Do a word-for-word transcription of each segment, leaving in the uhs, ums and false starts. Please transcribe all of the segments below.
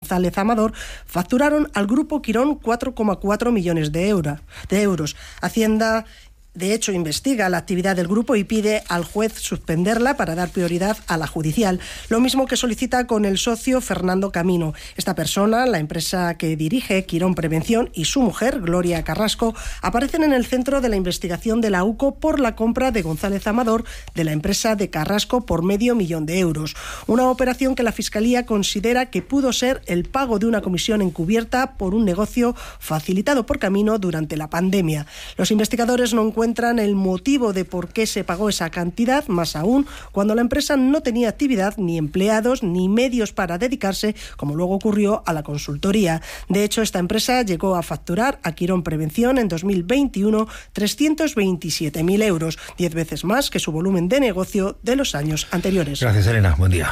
González Amador facturaron al Grupo Quirón cuatro coma cuatro millones de euros. Hacienda, de hecho, investiga la actividad del grupo y pide al juez suspenderla para dar prioridad a la judicial, lo mismo que solicita con el socio Fernando Camino. Esta persona, la empresa que dirige, Quirón Prevención, y su mujer, Gloria Carrasco, aparecen en el centro de la investigación de la U C O por la compra de González Amador de la empresa de Carrasco por medio millón de euros. Una operación que la Fiscalía considera que pudo ser el pago de una comisión encubierta por un negocio facilitado por Camino durante la pandemia. Los investigadores no encuentran el motivo de por qué se pagó esa cantidad, más aún cuando la empresa no tenía actividad, ni empleados, ni medios para dedicarse, como luego ocurrió a la consultoría. De hecho, esta empresa llegó a facturar a Quirón Prevención en dos mil veintiuno trescientos veintisiete mil euros, diez veces más que su volumen de negocio de los años anteriores. Gracias, Elena. Buen día.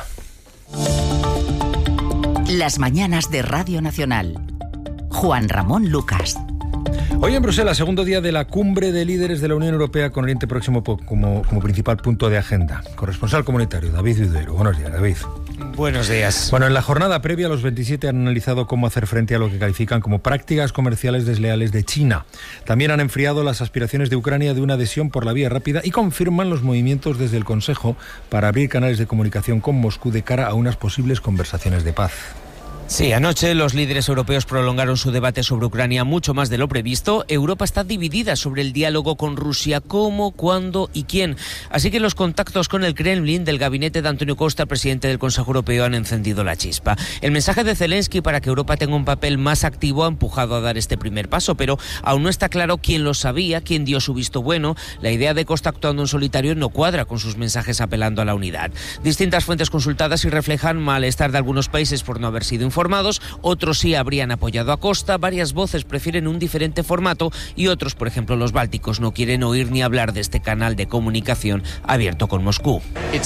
Las mañanas de Radio Nacional. Juan Ramón Lucas. Hoy en Bruselas, segundo día de la cumbre de líderes de la Unión Europea con Oriente Próximo como, como principal punto de agenda. Corresponsal comunitario, David Udero. Buenos días, David. Buenos días. Bueno, en la jornada previa, los veintisiete han analizado cómo hacer frente a lo que califican como prácticas comerciales desleales de China. También han enfriado las aspiraciones de Ucrania de una adhesión por la vía rápida y confirman los movimientos desde el Consejo para abrir canales de comunicación con Moscú de cara a unas posibles conversaciones de paz. Sí, anoche los líderes europeos prolongaron su debate sobre Ucrania mucho más de lo previsto. Europa está dividida sobre el diálogo con Rusia, cómo, cuándo y quién. Así que los contactos con el Kremlin del gabinete de Antonio Costa, presidente del Consejo Europeo, han encendido la chispa. El mensaje de Zelensky para que Europa tenga un papel más activo ha empujado a dar este primer paso, pero aún no está claro quién lo sabía, quién dio su visto bueno. La idea de Costa actuando en solitario no cuadra con sus mensajes apelando a la unidad. Distintas fuentes consultadas y reflejan malestar de algunos países por no haber sido informados. Formados, otros sí habrían apoyado a Costa, varias voces prefieren un diferente formato y otros, por ejemplo los bálticos, no quieren oír ni hablar de este canal de comunicación abierto con Moscú.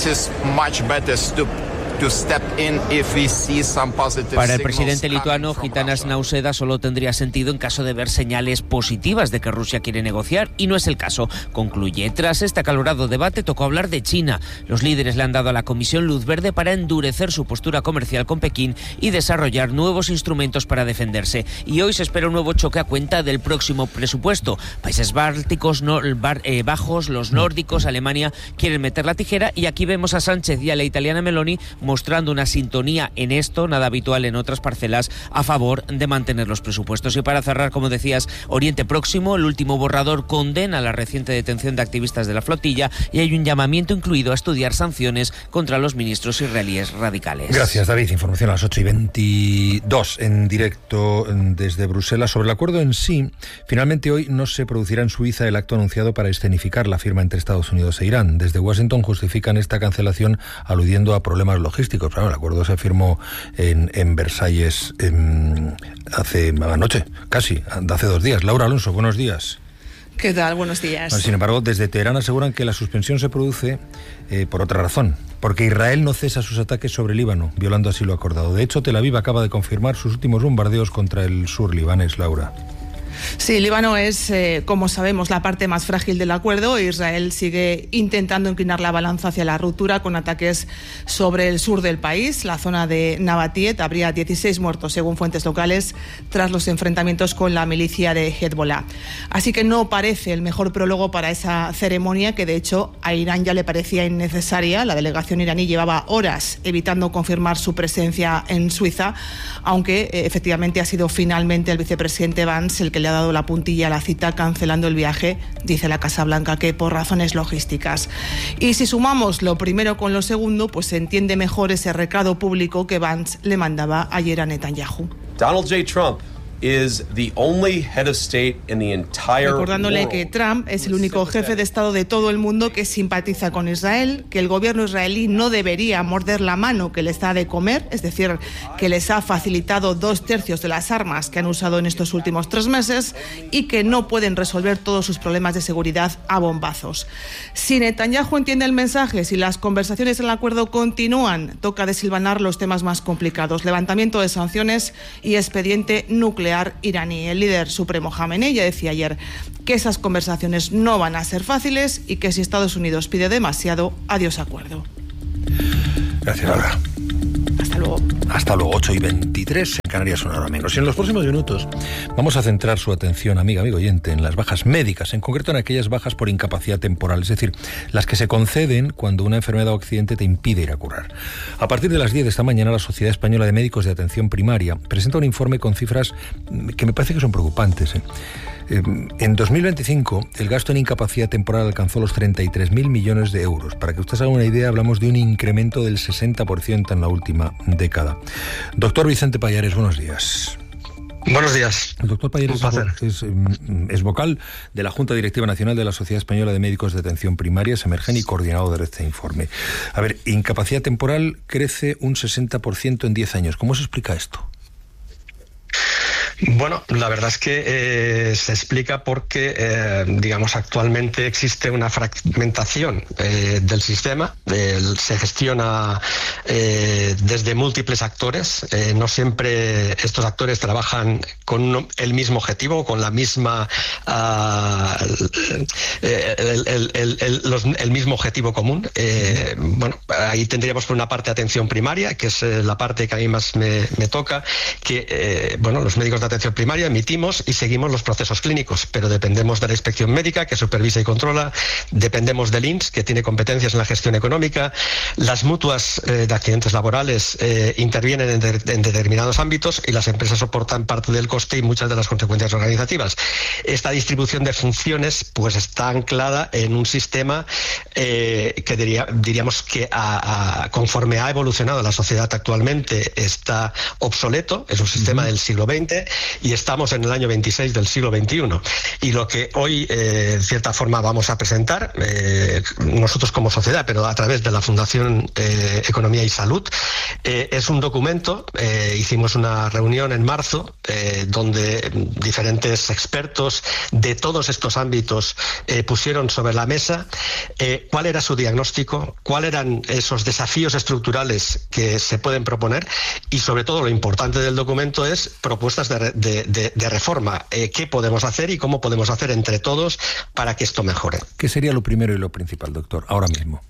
Para el presidente lituano, Gitanas Nausėda, solo tendría sentido en caso de ver señales positivas de que Rusia quiere negociar, y no es el caso. Concluye, tras este acalorado debate tocó hablar de China. Los líderes le han dado a la Comisión luz verde para endurecer su postura comercial con Pekín y desarrollar nuevos instrumentos para defenderse. Y hoy se espera un nuevo choque a cuenta del próximo presupuesto. Países bálticos, no, bar, eh, bajos, los nórdicos, Alemania quieren meter la tijera, y aquí vemos a Sánchez y a la italiana Meloni mostrando una sintonía en esto, nada habitual en otras parcelas, a favor de mantener los presupuestos. Y para cerrar, como decías, Oriente Próximo, el último borrador condena la reciente detención de activistas de la flotilla y hay un llamamiento incluido a estudiar sanciones contra los ministros israelíes radicales. Gracias, David. Información a las ocho y veintidós en directo desde Bruselas. Sobre el acuerdo en sí, finalmente hoy no se producirá en Suiza el acto anunciado para escenificar la firma entre Estados Unidos e Irán. Desde Washington justifican esta cancelación aludiendo a problemas logísticos. Claro, el acuerdo se firmó en, en Versalles en, hace anoche, casi, hace dos días. Laura Alonso, buenos días. ¿Qué tal? Buenos días. Sin embargo, desde Teherán aseguran que la suspensión se produce eh, por otra razón, porque Israel no cesa sus ataques sobre Líbano, violando así lo acordado. De hecho, Tel Aviv acaba de confirmar sus últimos bombardeos contra el sur libanés, Laura. Sí, Líbano es, eh, como sabemos, la parte más frágil del acuerdo. Israel sigue intentando inclinar la balanza hacia la ruptura con ataques sobre el sur del país. La zona de Nabatiet habría dieciséis muertos, según fuentes locales, tras los enfrentamientos con la milicia de Hezbollah. Así que no parece el mejor prólogo para esa ceremonia, que de hecho a Irán ya le parecía innecesaria. La delegación iraní llevaba horas evitando confirmar su presencia en Suiza, aunque eh, efectivamente ha sido finalmente el vicepresidente Vance el que le ha dado la puntilla a la cita, cancelando el viaje, dice la Casa Blanca, que por razones logísticas. Y si sumamos lo primero con lo segundo, pues se entiende mejor ese recado público que Vance le mandaba ayer a Netanyahu. Donald J. Trump is the only head of state in the entire Recordándole world. que Trump es el único jefe de Estado de todo el mundo que simpatiza con Israel, que el gobierno israelí no debería morder la mano que les da de comer, es decir, que les ha facilitado dos tercios de las armas que han usado en estos últimos tres meses y que no pueden resolver todos sus problemas de seguridad a bombazos. Si Netanyahu entiende el mensaje, si las conversaciones en el acuerdo continúan, toca desilvanar los temas más complicados: levantamiento de sanciones y expediente nuclear iraní. El líder supremo Jamenei ya decía ayer que esas conversaciones no van a ser fáciles y que si Estados Unidos pide demasiado, adiós acuerdo. Gracias, Laura. Hasta luego. Hasta luego, ocho y veintitrés. Canarias una hora menos. Y en los próximos minutos vamos a centrar su atención, amiga, amigo oyente, en las bajas médicas, en concreto en aquellas bajas por incapacidad temporal, es decir, las que se conceden cuando una enfermedad o accidente te impide ir a curar. A partir de las diez de esta mañana, la Sociedad Española de Médicos de Atención Primaria presenta un informe con cifras que me parece que son preocupantes, ¿eh? En dos mil veinticinco, el gasto en incapacidad temporal alcanzó los treinta y tres mil millones de euros. Para que ustedes hagan una idea, hablamos de un incremento del sesenta por ciento en la última década. Doctor Vicente Pallares, buenos días. Buenos días. El doctor Pallares es, es, es vocal de la Junta Directiva Nacional de la Sociedad Española de Médicos de Atención Primaria, SEMERGEN, y coordinador de este informe. A ver, incapacidad temporal crece un sesenta por ciento en diez años. ¿Cómo se explica esto? Bueno, la verdad es que eh, se explica porque, eh, digamos, actualmente existe una fragmentación eh, del sistema, eh, se gestiona eh, desde múltiples actores, eh, no siempre estos actores trabajan con el mismo objetivo, con la misma, uh, el, el, el, el, los, el mismo objetivo común. Eh, bueno, ahí tendríamos por una parte atención primaria, que es eh, la parte que a mí más me, me toca, que, eh, bueno, los médicos de atención primaria emitimos y seguimos los procesos clínicos, pero dependemos de la inspección médica, que supervisa y controla, dependemos del I N S, que tiene competencias en la gestión económica, las mutuas eh, de accidentes laborales eh, intervienen en, de, en determinados ámbitos y las empresas soportan parte del coste y muchas de las consecuencias organizativas. Esta distribución de funciones pues está anclada en un sistema eh, que diría, diríamos que a, a, conforme ha evolucionado la sociedad actualmente está obsoleto, es un sistema uh-huh. del siglo veinte y estamos en el año veintiséis del siglo veintiuno. Y lo que hoy, eh, en cierta forma, vamos a presentar, eh, nosotros como sociedad, pero a través de la Fundación eh, Economía y Salud, eh, es un documento. Eh, hicimos una reunión en marzo, eh, donde diferentes expertos de todos estos ámbitos eh, pusieron sobre la mesa eh, cuál era su diagnóstico, cuáles eran esos desafíos estructurales que se pueden proponer y, sobre todo, lo importante del documento es propuestas de, de, de, de reforma. Eh, ¿Qué podemos hacer y cómo podemos hacer entre todos para que esto mejore? ¿Qué sería lo primero y lo principal, doctor, ahora mismo?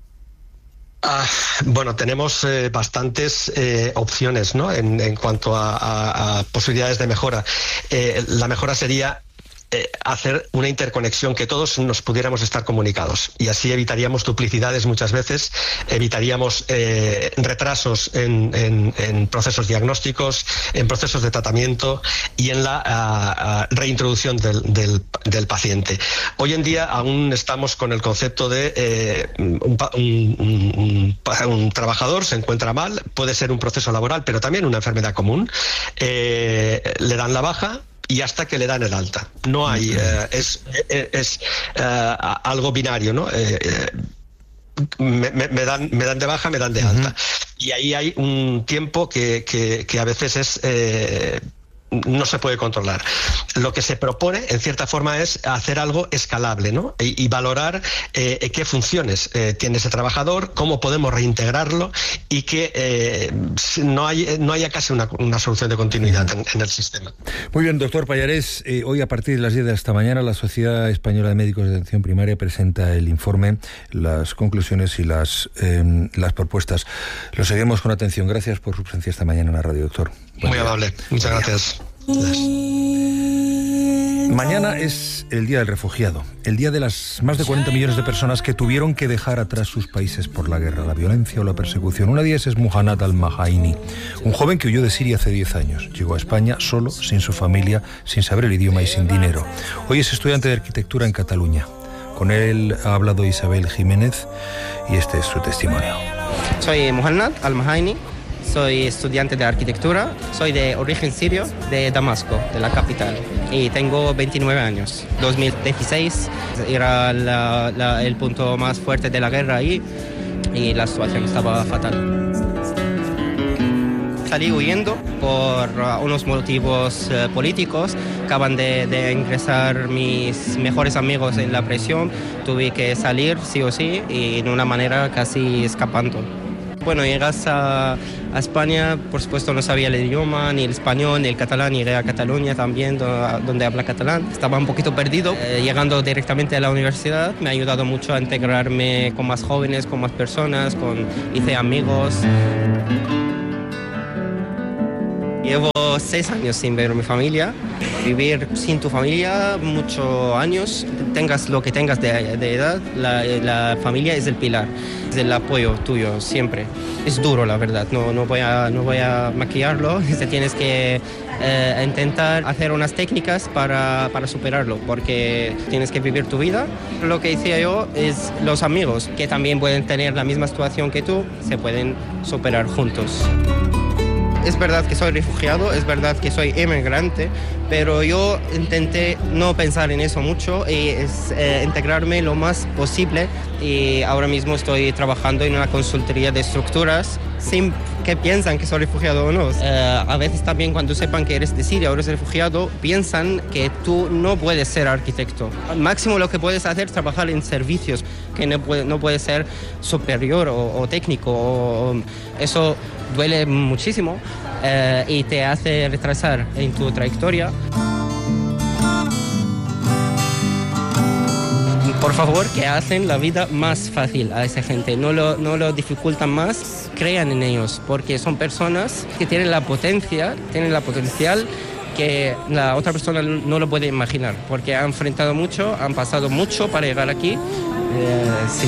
Ah, bueno, tenemos eh, bastantes eh, opciones, ¿no? En, en cuanto a, a, a posibilidades de mejora. Eh, la mejora sería Eh, hacer una interconexión, que todos nos pudiéramos estar comunicados, y así evitaríamos duplicidades muchas veces, evitaríamos eh, retrasos en, en, en procesos diagnósticos, en procesos de tratamiento y en la a, a reintroducción del, del, del paciente. Hoy en día aún estamos con el concepto de eh, un, un, un, un trabajador se encuentra mal, puede ser un proceso laboral, pero también una enfermedad común, eh, le dan la baja y hasta que le dan el alta. No hay, eh, es, es, es uh, algo binario, ¿no? Eh, eh, me, me, me, dan, me dan de baja, me dan de alta. Uh-huh. Y ahí hay un tiempo que, que, que a veces es... Eh, no se puede controlar. Lo que se propone, en cierta forma, es hacer algo escalable, ¿no? Y, y valorar eh, qué funciones eh, tiene ese trabajador, cómo podemos reintegrarlo y que eh, no, hay, no haya casi una, una solución de continuidad en, en el sistema. Muy bien, doctor Pallares. Eh, hoy, a partir de las diez de esta mañana, la Sociedad Española de Médicos de Atención Primaria presenta el informe, las conclusiones y las, eh, las propuestas. Lo seguimos con atención. Gracias por su presencia esta mañana en la radio, doctor. Muy amable. Muchas gracias. Mañana es el Día del Refugiado, el día de las más de cuarenta millones de personas que tuvieron que dejar atrás sus países por la guerra, la violencia o la persecución. Una de ellas es Muhannad al-Mahaini, un joven que huyó de Siria hace diez años. Llegó a España solo, sin su familia, sin saber el idioma y sin dinero. Hoy es estudiante de arquitectura en Cataluña. Con él ha hablado Isabel Jiménez y este es su testimonio. Soy Muhannad al-Mahaini. Soy estudiante de arquitectura, soy de origen sirio, de Damasco, de la capital, y tengo veintinueve años. dos mil dieciséis era la, la, el punto más fuerte de la guerra ahí y la situación estaba fatal. Salí huyendo por uh, unos motivos uh, políticos. Acaban de, de ingresar mis mejores amigos en la prisión. Tuve que salir sí o sí y de una manera casi escapando. Bueno, llegas a, a España, por supuesto no sabía el idioma, ni el español, ni el catalán. Llegué a Cataluña también, donde habla catalán. Estaba un poquito perdido. Eh, llegando directamente a la universidad me ha ayudado mucho a integrarme con más jóvenes, con más personas, con, hice amigos. Llevo seis años sin ver a mi familia. Vivir sin tu familia muchos años, tengas lo que tengas de, de edad, la, la familia es el pilar, es el apoyo tuyo siempre. Es duro, la verdad, no, no, voy, a, no voy a maquillarlo. Tienes que eh, intentar hacer unas técnicas para, para superarlo, porque tienes que vivir tu vida. Lo que decía yo es los amigos, que también pueden tener la misma situación que tú, se pueden superar juntos. Es verdad que soy refugiado, es verdad que soy inmigrante, pero yo intenté no pensar en eso mucho y es, eh, integrarme lo más posible, y ahora mismo estoy trabajando en una consultoría de estructuras sin que piensan que soy refugiado o no. Eh, a veces también cuando sepan que eres de Siria o eres refugiado, piensan que tú no puedes ser arquitecto. Al máximo lo que puedes hacer es trabajar en servicios, que no puede, no puede ser superior o, o técnico. O, eso duele muchísimo eh, y te hace retrasar en tu trayectoria. Por favor, que hacen la vida más fácil a esa gente, no lo, no lo dificultan más, crean en ellos, porque son personas que tienen la potencia, tienen la potencial que la otra persona no lo puede imaginar, porque han enfrentado mucho, han pasado mucho para llegar aquí. Eh, sí.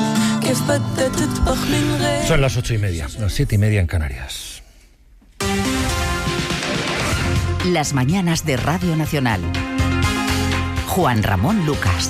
Son las ocho y media, las siete y media en Canarias. Las mañanas de Radio Nacional. Juan Ramón Lucas.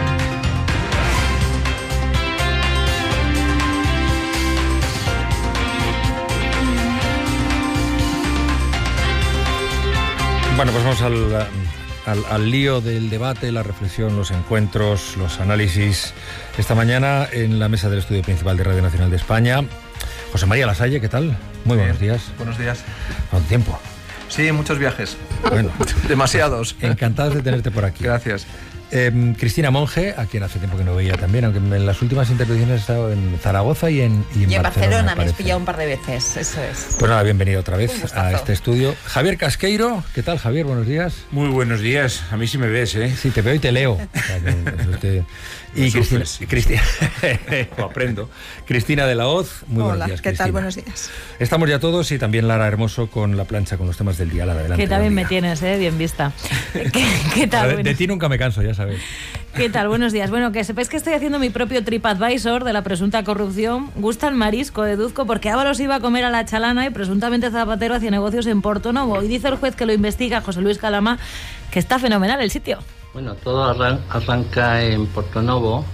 Bueno, pues vamos al, al, al lío del debate, la reflexión, los encuentros, los análisis. Esta mañana en la mesa del estudio principal de Radio Nacional de España, José María Lasalle, ¿qué tal? Muy buenos días. Buenos días. ¿Cuánto tiempo? Sí, muchos viajes. Bueno, demasiados. Encantados de tenerte por aquí. Gracias. Eh, Cristina Monge, a quien hace tiempo que no veía también, aunque en las últimas intervenciones he estado en Zaragoza y en, y en, y en Barcelona. Barcelona me has pillado un par de veces, eso es. Pues nada, bienvenido otra vez a este estudio. Javier Casqueiro, ¿qué tal, Javier? Buenos días. Muy buenos días, a mí sí me ves, ¿eh? Sí, te veo y te leo. Y Cristina, Cristina aprendo. Cristina de la Hoz, muy Hola, buenos días. ¿qué Cristina. tal? Buenos días. Estamos ya todos y también Lara Hermoso con la plancha, con los temas del día. Lara, adelante. Que también me tienes, ¿eh? Bien vista. ¿Qué, qué tal? De, de ti nunca me canso, ya sabes. ¿Qué tal? Buenos días. Bueno, que sepáis que estoy haciendo mi propio TripAdvisor de la presunta corrupción. Gusta el marisco, deduzco, porque Ábalos iba a comer a la chalana y presuntamente Zapatero hacía negocios en Porto Novo. Y dice el juez que lo investiga, José Luis Calama, que está fenomenal el sitio. Bueno, todo arran- arranca en Porto Novo,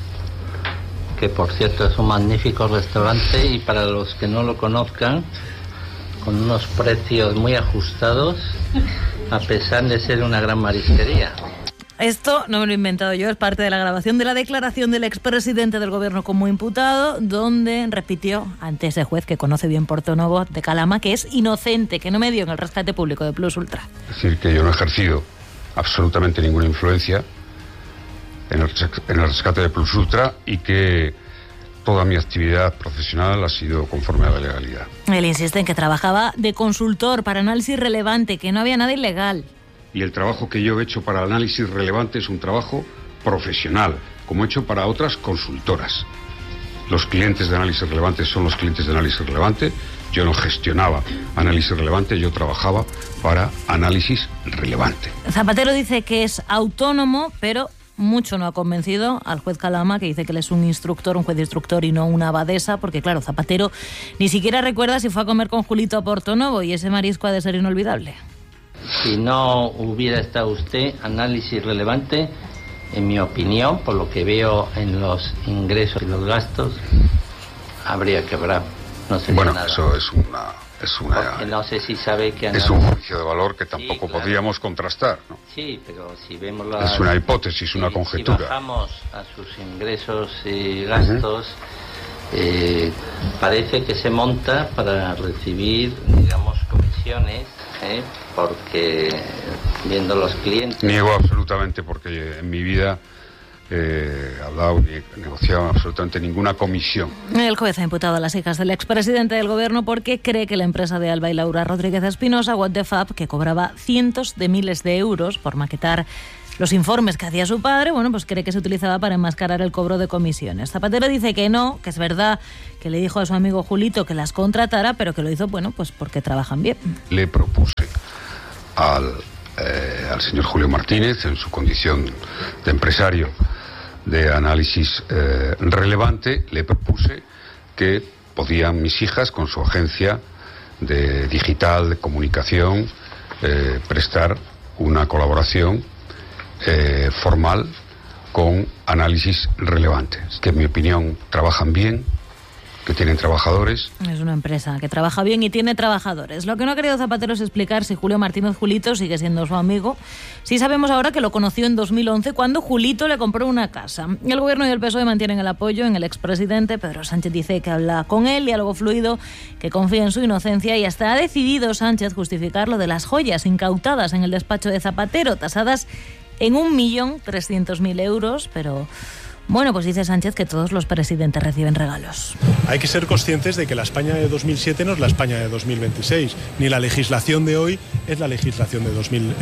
que por cierto es un magnífico restaurante, y para los que no lo conozcan, con unos precios muy ajustados, a pesar de ser una gran marisquería. Esto no me lo he inventado yo, es parte de la grabación de la declaración del expresidente del gobierno como imputado, donde repitió ante ese juez que conoce bien Porto Novo de Calama que es inocente, que no me dio en el rescate público de Plus Ultra. Es decir, que yo no he ejercido absolutamente ninguna influencia en el, en el rescate de Plus Ultra y que toda mi actividad profesional ha sido conforme a la legalidad. Él insiste en que trabajaba de consultor para análisis relevante, que no había nada ilegal. Y el trabajo que yo he hecho para análisis relevante es un trabajo profesional, como he hecho para otras consultoras. Los clientes de análisis relevante son los clientes de análisis relevante. Yo no gestionaba análisis relevante, yo trabajaba para análisis relevante. Zapatero dice que es autónomo, pero mucho no ha convencido al juez Calama, que dice que él es un instructor, un juez instructor y no una abadesa, porque claro, Zapatero ni siquiera recuerda si fue a comer con Julito a Porto Novo, y ese marisco ha de ser inolvidable. Si no hubiera estado usted, análisis relevante, en mi opinión, por lo que veo en los ingresos y los gastos, habría quebrado. No sería bueno, nada. Eso es una... Es, una, Porque no sé si sabe que es un juicio de valor que tampoco sí, claro. podríamos contrastar, ¿no? Sí, pero si vemos la... Es una hipótesis, si, una conjetura. Si bajamos a sus ingresos y gastos, uh-huh. eh, parece que se monta para recibir, digamos, comisiones, ¿eh? Porque viendo los clientes... Niego absolutamente, porque en mi vida he hablado ni he negociado absolutamente ninguna comisión. El juez ha imputado a las hijas del expresidente del gobierno porque cree que la empresa de Alba y Laura Rodríguez Espinosa, What the Fab, que cobraba cientos de miles de euros por maquetar los informes que hacía su padre, bueno, pues cree que se utilizaba para enmascarar el cobro de comisiones. Zapatero dice que no, que es verdad que le dijo a su amigo Julito que las contratara, pero que lo hizo, bueno, pues porque trabajan bien. Le propuse al, eh, al señor Julio Martínez, en su condición de empresario de análisis eh, relevante, le propuse que podían mis hijas, con su agencia de digital, de comunicación, eh, prestar una colaboración eh, formal con análisis relevantes, que en mi opinión trabajan bien, que tienen trabajadores. Es una empresa que trabaja bien y tiene trabajadores. Lo que no ha querido Zapatero es explicar si Julio Martínez Julito sigue siendo su amigo. Sí sabemos ahora que lo conoció en dos mil once cuando Julito le compró una casa. El Gobierno y el P S O E mantienen el apoyo en el expresidente. Pedro Sánchez dice que habla con él, diálogo fluido, que confía en su inocencia, y hasta ha decidido Sánchez justificar lo de las joyas incautadas en el despacho de Zapatero, tasadas en un millón trescientos mil euros, pero... Bueno, pues dice Sánchez que todos los presidentes reciben regalos. Hay que ser conscientes de que la España de dos mil siete no es la España de dos mil veintiséis, ni la legislación de hoy es la legislación de dos mil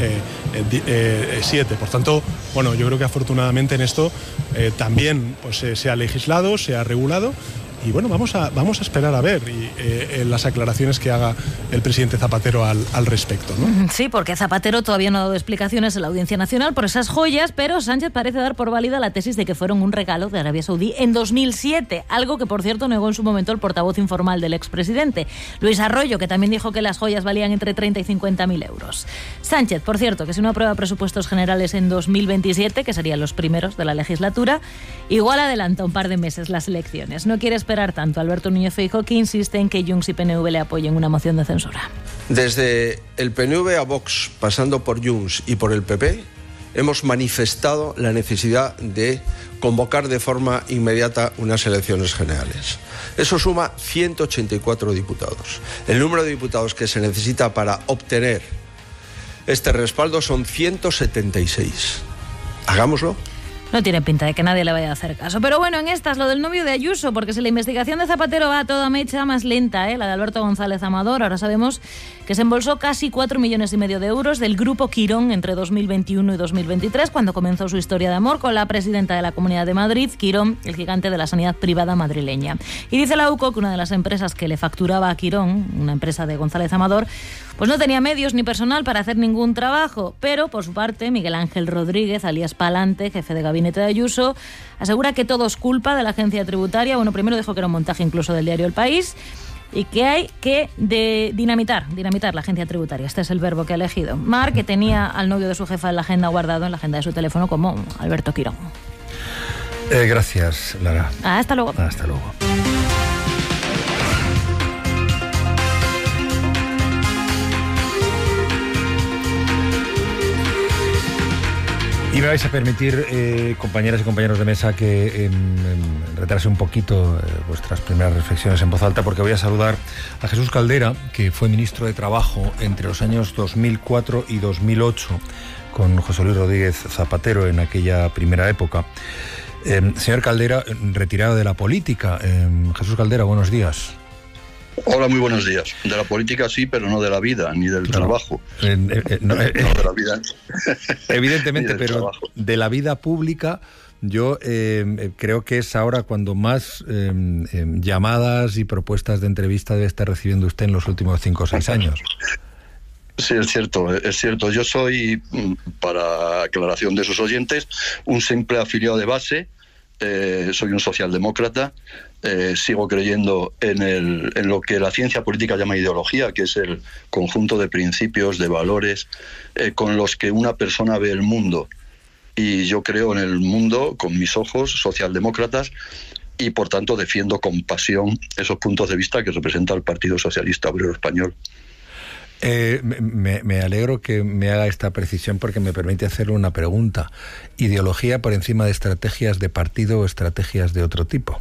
siete. Por tanto, bueno, yo creo que afortunadamente en esto eh, también pues, eh, se ha legislado, se ha regulado. Y bueno, vamos a, vamos a esperar a ver y, eh, las aclaraciones que haga el presidente Zapatero al, al respecto, ¿no? Sí, porque Zapatero todavía no ha dado explicaciones en la Audiencia Nacional por esas joyas, pero Sánchez parece dar por válida la tesis de que fueron un regalo de Arabia Saudí en dos mil siete, algo que, por cierto, negó en su momento el portavoz informal del expresidente, Luis Arroyo, que también dijo que las joyas valían entre treinta y cincuenta mil euros. Sánchez, por cierto, que si no aprueba presupuestos generales en dos mil veintisiete, que serían los primeros de la legislatura, igual adelanta un par de meses las elecciones. No quiere esperar tanto Alberto Núñez Feijóo, que insiste en que Junts y P N V le apoyen una moción de censura. Desde el P N V a Vox, pasando por Junts y por el P P, hemos manifestado la necesidad de convocar de forma inmediata unas elecciones generales. Eso suma ciento ochenta y cuatro diputados. El número de diputados que se necesita para obtener este respaldo son ciento setenta y seis. Hagámoslo. No tiene pinta de que nadie le vaya a hacer caso. Pero bueno, en estas, lo del novio de Ayuso, porque si la investigación de Zapatero va a toda mecha, más lenta, ¿eh? La de Alberto González Amador, ahora sabemos que se embolsó casi cuatro millones y medio de euros del Grupo Quirón entre dos mil veintiuno y dos mil veintitrés, cuando comenzó su historia de amor con la presidenta de la Comunidad de Madrid, Quirón, el gigante de la sanidad privada madrileña. Y dice la U C O que una de las empresas que le facturaba a Quirón, una empresa de González Amador, pues no tenía medios ni personal para hacer ningún trabajo. Pero, por su parte, Miguel Ángel Rodríguez, alias Palante, jefe de gabinete de Ayuso, asegura que todo es culpa de la agencia tributaria. Bueno, primero dijo que era un montaje incluso del diario El País, y que hay que de dinamitar, dinamitar la agencia tributaria. Este es el verbo que ha elegido. Mar, que tenía al novio de su jefa en la agenda guardado en la agenda de su teléfono como Alberto Quirón. Eh, gracias, Lara. Ah, hasta luego. Hasta luego. Y me vais a permitir, eh, compañeras y compañeros de mesa, que eh, retrase un poquito eh, vuestras primeras reflexiones en voz alta, porque voy a saludar a Jesús Caldera, que fue ministro de Trabajo entre los años dos mil cuatro y dos mil ocho, con José Luis Rodríguez Zapatero en aquella primera época. Eh, señor Caldera, retirado de la política. Eh, Jesús Caldera, buenos días. Hola, muy buenos días. De la política sí, pero no de la vida, ni del no. trabajo. Eh, eh, no, eh, no de la vida. Evidentemente, pero trabajo. De la vida pública, yo eh, creo que es ahora cuando más eh, eh, llamadas y propuestas de entrevista debe estar recibiendo usted en los últimos cinco o seis años. Sí, es cierto, es cierto. Yo soy, para aclaración de sus oyentes, un simple afiliado de base. Eh, soy un socialdemócrata, eh, sigo creyendo en, el, en lo que la ciencia política llama ideología, que es el conjunto de principios, de valores, eh, con los que una persona ve el mundo. Y yo creo en el mundo con mis ojos socialdemócratas y, por tanto, defiendo con pasión esos puntos de vista que representa el Partido Socialista Obrero Español. Eh, me, me alegro que me haga esta precisión porque me permite hacerle una pregunta. ¿Ideología por encima de estrategias de partido o estrategias de otro tipo?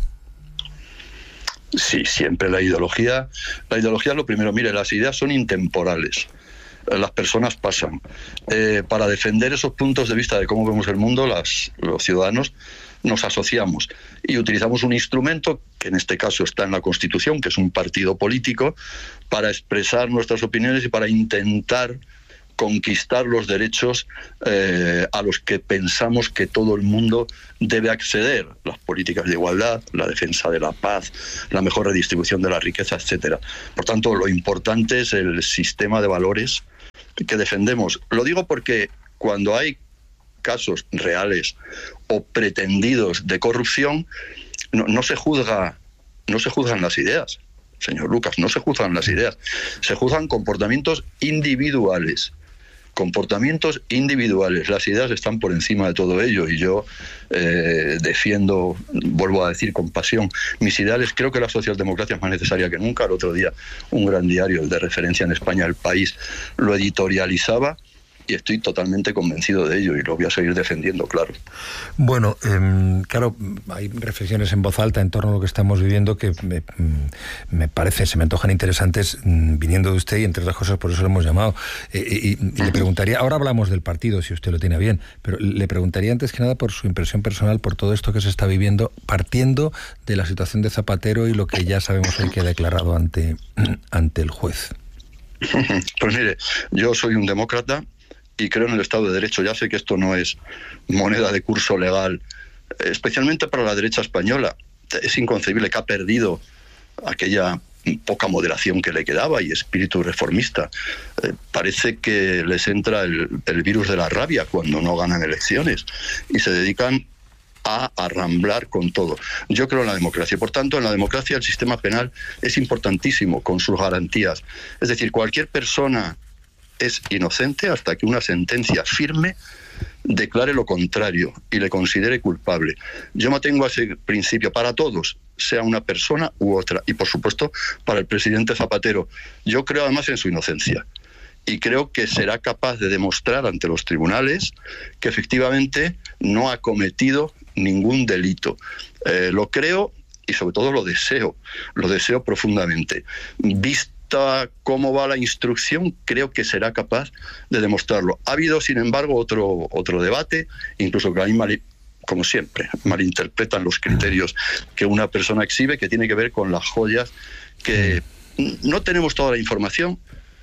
Sí, siempre la ideología. La ideología, lo primero, mire, las ideas son intemporales. Las personas pasan. Eh, para defender esos puntos de vista de cómo vemos el mundo, las, los ciudadanos nos asociamos y utilizamos un instrumento que en este caso está en la Constitución, que es un partido político, para expresar nuestras opiniones y para intentar conquistar los derechos eh, a los que pensamos que todo el mundo debe acceder, las políticas de igualdad, la defensa de la paz, la mejor redistribución de la riqueza, etcétera. Por tanto, lo importante es el sistema de valores que defendemos. Lo digo porque cuando hay casos reales o pretendidos de corrupción, no, no se juzga, no se juzgan las ideas, señor Lucas, no se juzgan las ideas, se juzgan comportamientos individuales. Comportamientos individuales. Las ideas están por encima de todo ello y yo eh, defiendo, vuelvo a decir con pasión, mis ideales. Creo que la socialdemocracia es más necesaria que nunca. El otro día un gran diario, el de referencia en España, El País, lo editorializaba y estoy totalmente convencido de ello y lo voy a seguir defendiendo, claro. Bueno, eh, claro, hay reflexiones en voz alta en torno a lo que estamos viviendo que me, me parecen, se me antojan interesantes viniendo de usted y entre otras cosas por eso lo hemos llamado. Eh, y, y le preguntaría, ahora hablamos del partido, si usted lo tiene bien, pero le preguntaría antes que nada por su impresión personal por todo esto que se está viviendo, partiendo de la situación de Zapatero y lo que ya sabemos hoy que ha declarado ante, ante el juez. Pues mire, yo soy un demócrata y creo en el Estado de Derecho. Ya sé que esto no es moneda de curso legal, especialmente para la derecha española. Es inconcebible que ha perdido aquella poca moderación que le quedaba y espíritu reformista. Eh, parece que les entra el, el virus de la rabia cuando no ganan elecciones y se dedican a arramblar con todo. Yo creo en la democracia. Por tanto, en la democracia el sistema penal es importantísimo con sus garantías. Es decir, cualquier persona es inocente hasta que una sentencia firme declare lo contrario y le considere culpable. Yo me atengo a ese principio para todos, sea una persona u otra, y por supuesto para el presidente Zapatero. Yo creo además en su inocencia y creo que será capaz de demostrar ante los tribunales que efectivamente no ha cometido ningún delito. Eh, lo creo y sobre todo lo deseo, lo deseo profundamente. Visto cómo va la instrucción, creo que será capaz de demostrarlo. Ha habido, sin embargo, otro, otro debate, incluso que a mí, mal, como siempre, malinterpretan los criterios que una persona exhibe, que tiene que ver con las joyas, que no tenemos toda la información.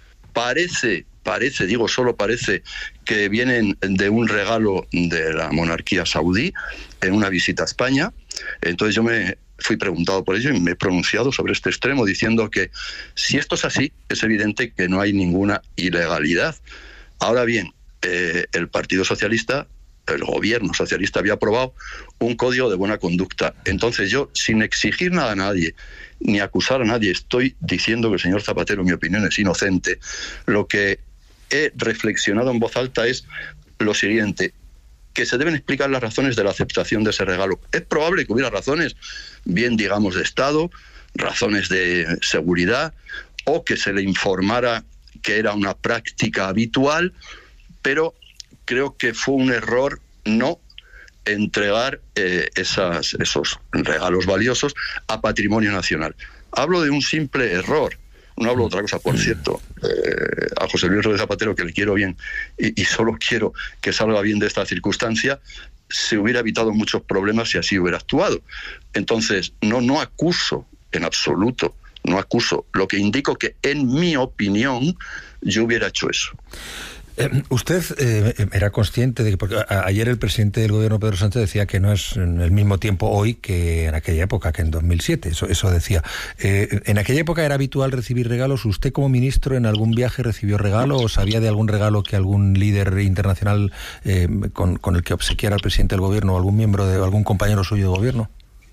Parece, parece, digo solo parece, que vienen de un regalo de la monarquía saudí en una visita a España. Entonces yo me fui preguntado por ello y me he pronunciado sobre este extremo diciendo que si esto es así, es evidente que no hay ninguna ilegalidad. Ahora bien, eh, el Partido Socialista, el gobierno socialista había aprobado un código de buena conducta. Entonces yo, sin exigir nada a nadie, ni acusar a nadie, estoy diciendo que el señor Zapatero, en mi opinión, es inocente. Lo que he reflexionado en voz alta es lo siguiente: que se deben explicar las razones de la aceptación de ese regalo. Es probable que hubiera razones, bien digamos de Estado, razones de seguridad, o que se le informara que era una práctica habitual, pero creo que fue un error no entregar eh, esas, esos regalos valiosos a patrimonio nacional. Hablo de un simple error. No hablo de otra cosa, por cierto, eh, a José Luis Rodríguez Zapatero, que le quiero bien y, y solo quiero que salga bien de esta circunstancia, se hubiera evitado muchos problemas si así hubiera actuado. Entonces, no, no acuso en absoluto, no acuso. Lo que indico que, en mi opinión, yo hubiera hecho eso. Eh, usted eh, era consciente de que, porque a, ayer el presidente del gobierno, Pedro Sánchez, decía que no es en el mismo tiempo hoy que en aquella época, que en dos mil siete, eso, eso decía. Eh, ¿En aquella época era habitual recibir regalos? ¿Usted como ministro en algún viaje recibió regalo o sabía de algún regalo que algún líder internacional eh, con, con el que obsequiara al presidente del gobierno o algún miembro de algún compañero suyo de gobierno?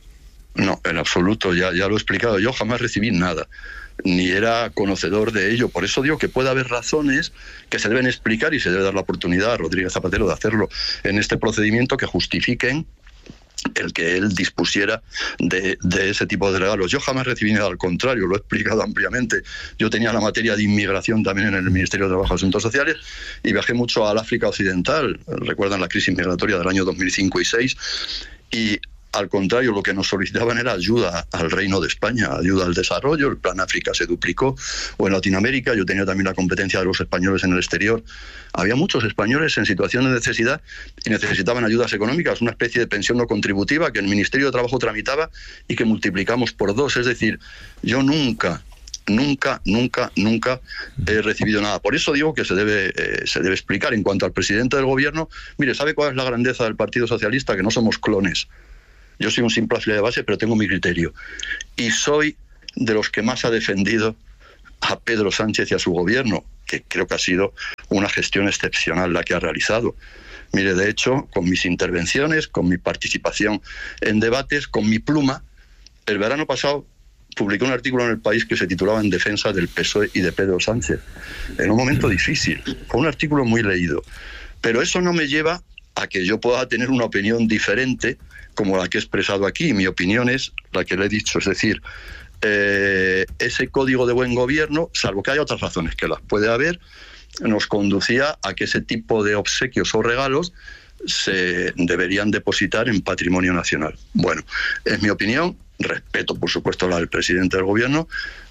No, en absoluto, ya, ya lo he explicado. Yo jamás recibí nada, ni era conocedor de ello. Por eso digo que puede haber razones que se deben explicar y se debe dar la oportunidad a Rodríguez Zapatero de hacerlo en este procedimiento que justifiquen el que él dispusiera de, de ese tipo de regalos. Yo jamás recibí nada, al contrario, lo he explicado ampliamente. Yo tenía la materia de inmigración también en el Ministerio de Trabajo y Asuntos Sociales y viajé mucho al África Occidental. Recuerdan la crisis migratoria del año dos mil cinco y dos mil seis y al contrario, lo que nos solicitaban era ayuda al Reino de España, ayuda al desarrollo. El Plan África se duplicó. O en Latinoamérica, yo tenía también la competencia de los españoles en el exterior. Había muchos españoles en situación de necesidad y necesitaban ayudas económicas, una especie de pensión no contributiva que el Ministerio de Trabajo tramitaba y que multiplicamos por dos. Es decir, yo nunca Nunca, nunca, nunca he recibido nada. Por eso digo que se debe, eh, se debe explicar. En cuanto al presidente del gobierno, mire, ¿sabe cuál es la grandeza del Partido Socialista? Que no somos clones. Yo soy un simple afiliado de base, pero tengo mi criterio. Y soy de los que más ha defendido a Pedro Sánchez y a su gobierno, que creo que ha sido una gestión excepcional la que ha realizado. Mire, de hecho, con mis intervenciones, con mi participación en debates, con mi pluma, el verano pasado publiqué un artículo en El País que se titulaba En defensa del P S O E y de Pedro Sánchez, en un momento difícil. Fue un artículo muy leído. Pero eso no me lleva a que yo pueda tener una opinión diferente como la que he expresado aquí. Mi opinión es la que le he dicho, es decir, eh, ese código de buen gobierno, salvo que haya otras razones, que las puede haber, nos conducía a que ese tipo de obsequios o regalos se deberían depositar en patrimonio nacional. Bueno, es mi opinión. Respeto, por supuesto, la del presidente del gobierno.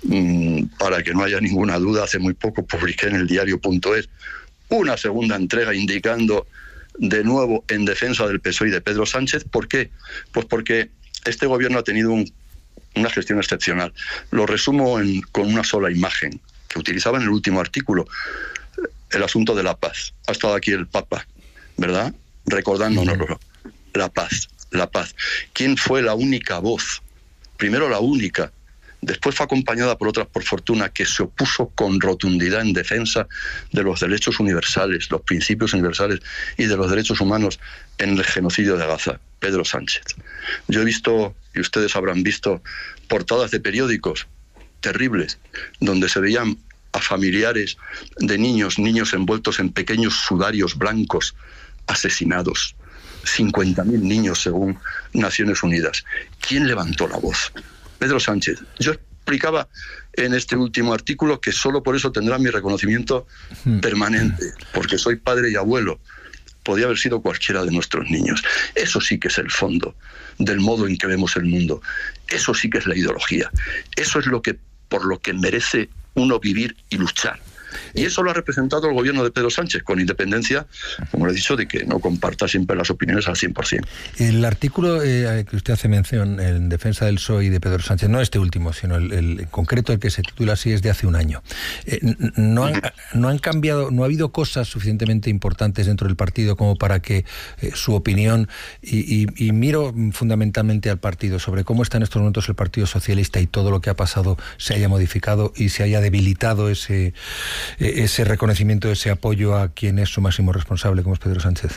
Para que no haya ninguna duda, hace muy poco publiqué en el diario punto es una segunda entrega indicando de nuevo en defensa del P S O E y de Pedro Sánchez. ¿Por qué? Pues porque este gobierno ha tenido un, una gestión excepcional. Lo resumo en, con una sola imagen que utilizaba en el último artículo. El asunto de la paz. Ha estado aquí el Papa, ¿verdad? Recordándonoslo. La paz, la paz. ¿Quién fue la única voz? Primero la única, después fue acompañada por otras, por fortuna, que se opuso con rotundidad en defensa de los derechos universales, los principios universales y de los derechos humanos en el genocidio de Gaza, Pedro Sánchez. Yo he visto, y ustedes habrán visto, portadas de periódicos terribles, donde se veían a familiares de niños, niños envueltos en pequeños sudarios blancos, asesinados. cincuenta mil niños según Naciones Unidas. ¿Quién levantó la voz? Pedro Sánchez. Yo explicaba en este último artículo que solo por eso tendrá mi reconocimiento permanente, porque soy padre y abuelo. Podía haber sido cualquiera de nuestros niños. Eso sí que es el fondo del modo en que vemos el mundo. Eso sí que es la ideología. Eso es lo que, por lo que merece uno vivir y luchar. Y eso lo ha representado el gobierno de Pedro Sánchez, con independencia, como le he dicho, de que no comparta siempre las opiniones al cien por ciento. El artículo eh, que usted hace mención en defensa del P S O E y de Pedro Sánchez, no este último, sino el, el en concreto el que se titula así, es de hace un año. Eh, no, han, no han cambiado, no ha habido cosas suficientemente importantes dentro del partido como para que eh, su opinión, y, y, y miro fundamentalmente al partido, sobre cómo está en estos momentos el Partido Socialista y todo lo que ha pasado, se haya modificado y se haya debilitado ese... ese reconocimiento, ese apoyo a quien es su máximo responsable, como es Pedro Sánchez.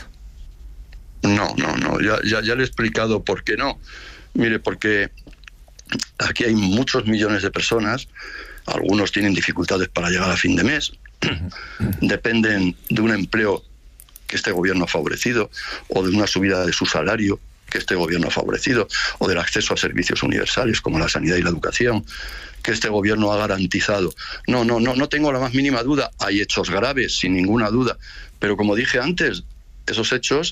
No, no, no, ya, ya, ya le he explicado por qué no. Mire, porque aquí hay muchos millones de personas, algunos tienen dificultades para llegar a fin de mes, dependen de un empleo que este gobierno ha favorecido, o de una subida de su salario que este gobierno ha favorecido, o del acceso a servicios universales como la sanidad y la educación, que este gobierno ha garantizado. No, no, no, no tengo la más mínima duda. Hay hechos graves, sin ninguna duda. Pero como dije antes, esos hechos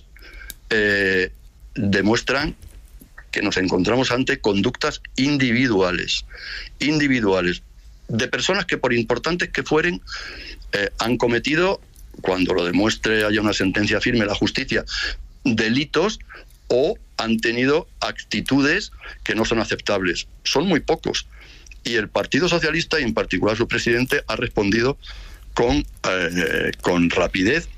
eh, demuestran que nos encontramos ante conductas individuales, individuales, de personas que, por importantes que fueren, eh, han cometido, cuando lo demuestre, haya una sentencia firme, la justicia, delitos, o han tenido actitudes que no son aceptables. Son muy pocos. Y el Partido Socialista, y en particular su presidente, ha respondido con, eh, con rapidez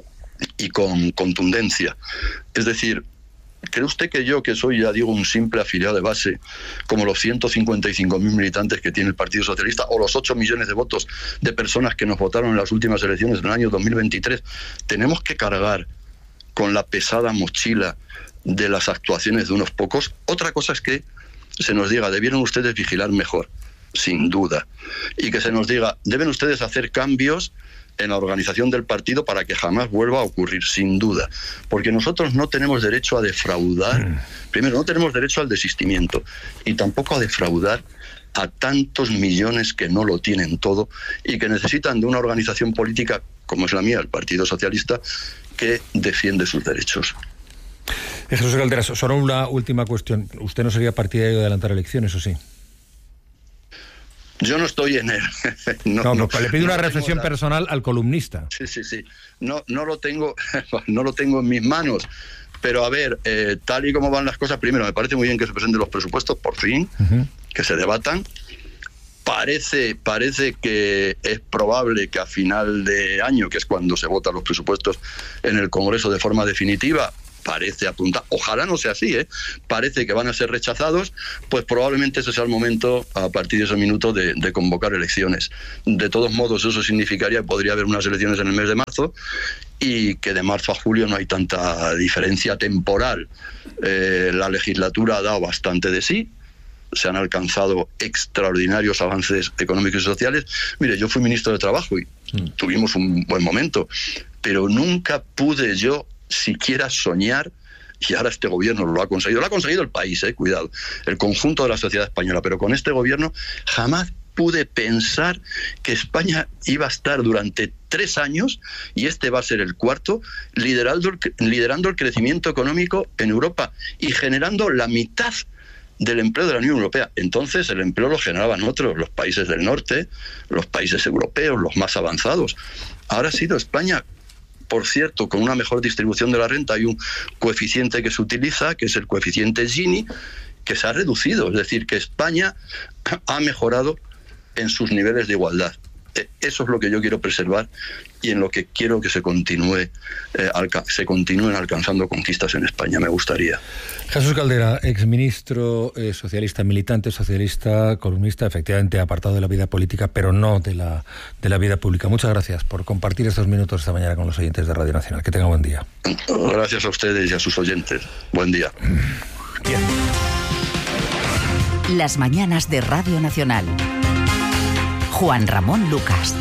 y con contundencia. Es decir, ¿cree usted que yo, que soy, ya digo, un simple afiliado de base, como los ciento cincuenta y cinco mil militantes que tiene el Partido Socialista, o los ocho millones de votos de personas que nos votaron en las últimas elecciones del año dos mil veintitrés, tenemos que cargar con la pesada mochila de las actuaciones de unos pocos? Otra cosa es que se nos diga, debieron ustedes vigilar mejor, sin duda, y que se nos diga, deben ustedes hacer cambios en la organización del partido para que jamás vuelva a ocurrir, sin duda, porque nosotros no tenemos derecho a defraudar, primero no tenemos derecho al desistimiento, y tampoco a defraudar a tantos millones que no lo tienen todo y que necesitan de una organización política como es la mía, el Partido Socialista, que defiende sus derechos. Jesús Calderas, solo una última cuestión. ¿Usted no sería partidario de adelantar elecciones, o sí? Yo no estoy en él. no, no, no, le pido no una reflexión la... personal al columnista. Sí, sí, sí. No, no lo tengo, no lo tengo en mis manos. Pero a ver, eh, tal y como van las cosas, primero, me parece muy bien que se presenten los presupuestos, por fin, uh-huh. que se debatan. Parece, parece que es probable que a final de año, que es cuando se votan los presupuestos en el Congreso de forma definitiva, parece apuntar, ojalá no sea así, ¿eh? Parece que van a ser rechazados, pues probablemente ese sea el momento, a partir de ese minuto, de, de convocar elecciones. De todos modos, eso significaría que podría haber unas elecciones en el mes de marzo, y que de marzo a julio no hay tanta diferencia temporal. Eh, la legislatura ha dado bastante de sí, se han alcanzado extraordinarios avances económicos y sociales. Mire, yo fui ministro de Trabajo y mm. tuvimos un buen momento, pero nunca pude yo siquiera soñar, y ahora este gobierno lo ha conseguido, lo ha conseguido el país, eh, cuidado, el conjunto de la sociedad española, pero con este gobierno jamás pude pensar que España iba a estar durante tres años, y este va a ser el cuarto, liderando el, liderando el crecimiento económico en Europa y generando la mitad del empleo de la Unión Europea. Entonces el empleo lo generaban otros, los países del norte, los países europeos, los más avanzados. Ahora ha sido España, por cierto, con una mejor distribución de la renta. Hay un coeficiente que se utiliza, que es el coeficiente Gini, que se ha reducido. Es decir, que España ha mejorado en sus niveles de igualdad. Eso es lo que yo quiero preservar y en lo que quiero que se continúe, eh, alca- se continúen alcanzando conquistas en España. Me gustaría. Jesús Caldera, exministro eh, socialista, militante socialista, columnista, efectivamente apartado de la vida política, pero no de la, de la vida pública. Muchas gracias por compartir estos minutos esta mañana con los oyentes de Radio Nacional. Que tengan buen día. Gracias a ustedes y a sus oyentes. Buen día. Bien. Las mañanas de Radio Nacional. Juan Ramón Lucas.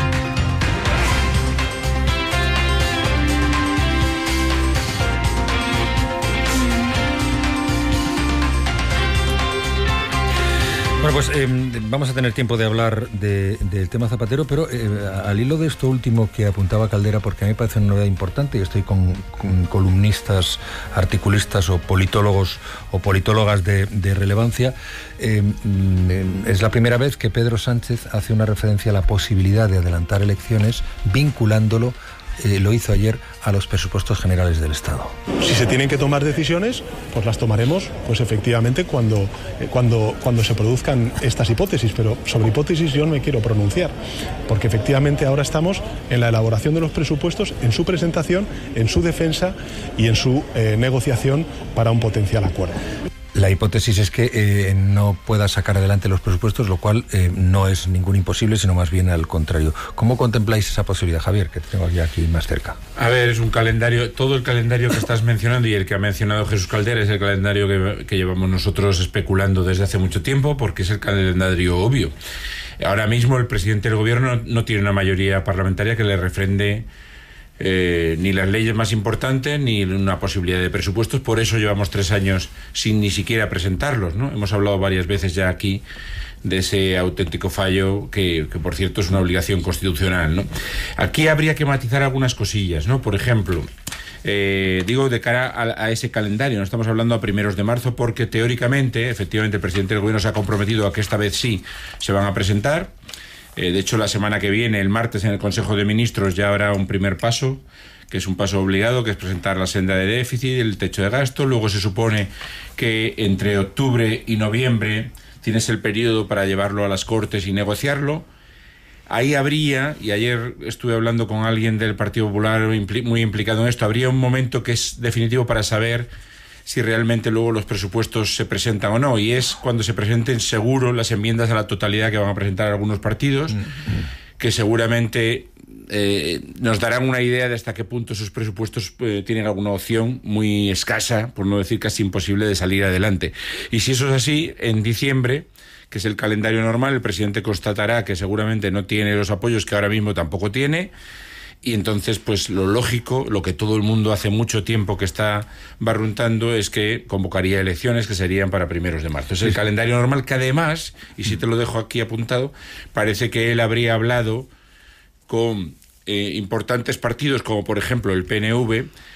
Bueno, pues eh, vamos a tener tiempo de hablar de, del tema Zapatero, pero eh, al hilo de esto último que apuntaba Caldera, porque a mí me parece una novedad importante, y estoy con, con columnistas, articulistas o politólogos o politólogas de, de relevancia, eh, es la primera vez que Pedro Sánchez hace una referencia a la posibilidad de adelantar elecciones vinculándolo, Eh, lo hizo ayer, a los presupuestos generales del Estado. Si se tienen que tomar decisiones, pues las tomaremos, pues efectivamente cuando, eh, cuando, cuando se produzcan estas hipótesis, pero sobre hipótesis yo no me quiero pronunciar, porque efectivamente ahora estamos en la elaboración de los presupuestos, en su presentación, en su defensa y en su eh, negociación para un potencial acuerdo. La hipótesis es que eh, no pueda sacar adelante los presupuestos, lo cual eh, no es ningún imposible, sino más bien al contrario. ¿Cómo contempláis esa posibilidad, Javier, que tengo aquí, aquí más cerca? A ver, es un calendario, todo el calendario que estás mencionando y el que ha mencionado Jesús Caldera es el calendario que, que llevamos nosotros especulando desde hace mucho tiempo, porque es el calendario obvio. Ahora mismo el presidente del gobierno no tiene una mayoría parlamentaria que le refrende Eh, ni las leyes más importantes ni una posibilidad de presupuestos. Por eso llevamos tres años sin ni siquiera presentarlos, ¿no? Hemos hablado varias veces ya aquí de ese auténtico fallo que, que por cierto es una obligación constitucional, ¿no? Aquí habría que matizar algunas cosillas, ¿no? Por ejemplo, eh, digo de cara a, a ese calendario, no estamos hablando a primeros de marzo, porque teóricamente, efectivamente, el presidente del gobierno se ha comprometido a que esta vez sí se van a presentar. Eh, de hecho, la semana que viene, el martes, en el Consejo de Ministros ya habrá un primer paso, que es un paso obligado, que es presentar la senda de déficit, el techo de gasto. Luego se supone que entre octubre y noviembre tienes el periodo para llevarlo a las Cortes y negociarlo. Ahí habría, y ayer estuve hablando con alguien del Partido Popular muy implicado en esto, habría un momento que es definitivo para saber si realmente luego los presupuestos se presentan o no, y es cuando se presenten seguro las enmiendas a la totalidad que van a presentar algunos partidos, mm-hmm. que seguramente eh, nos darán una idea de hasta qué punto esos presupuestos eh, tienen alguna opción muy escasa, por no decir casi imposible, de salir adelante. Y si eso es así, en diciembre, que es el calendario normal, el presidente constatará que seguramente no tiene los apoyos que ahora mismo tampoco tiene. Y entonces, pues lo lógico, lo que todo el mundo hace mucho tiempo que está barruntando, es que convocaría elecciones que serían para primeros de marzo. Es sí. el calendario normal que además, y si te lo dejo aquí apuntado, parece que él habría hablado con eh, importantes partidos, como por ejemplo el P N V,